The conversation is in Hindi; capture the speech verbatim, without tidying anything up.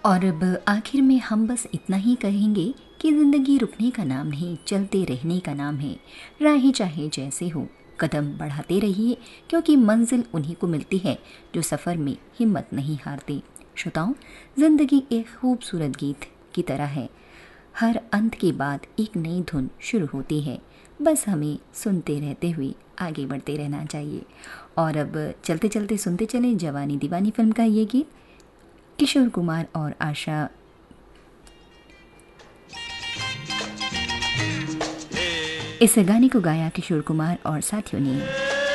और अब आखिर में हम बस इतना ही कहेंगे कि ज़िंदगी रुकने का नाम नहीं, चलते रहने का नाम है। राहें चाहे जैसे हो, कदम बढ़ाते रहिए, क्योंकि मंजिल उन्हीं को मिलती है जो सफ़र में हिम्मत नहीं हारते। श्रोताओं, ज़िंदगी एक खूबसूरत गीत की तरह है। हर अंत के बाद एक नई धुन शुरू होती है, बस हमें सुनते रहते हुए आगे बढ़ते रहना चाहिए। और अब चलते चलते सुनते चलें जवानी दीवानी फिल्म का ये गीत, किशोर कुमार और आशा। इस गाने को गाया किशोर कुमार और साथियों ने।